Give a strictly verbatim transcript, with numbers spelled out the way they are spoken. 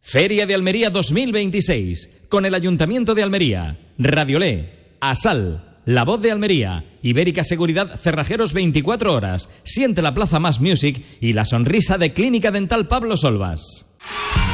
Feria de Almería dos mil veintiséis, con el Ayuntamiento de Almería, Radiolé, Asal, La Voz de Almería, Ibérica Seguridad, Cerrajeros veinticuatro horas, Siente la Plaza Más Music y la sonrisa de Clínica Dental Pablo Solvas.